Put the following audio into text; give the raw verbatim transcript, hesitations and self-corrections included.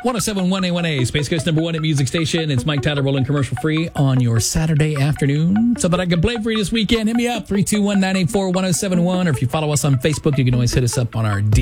one oh seven point one A one A, Space Coast number one at Music Station. It's Mike Tyler rolling commercial free on your Saturday afternoon. Something I can play for you this weekend. Hit me up, three two one, nine eight four, one oh seven one. Or if you follow us on Facebook, you can always hit us up on our D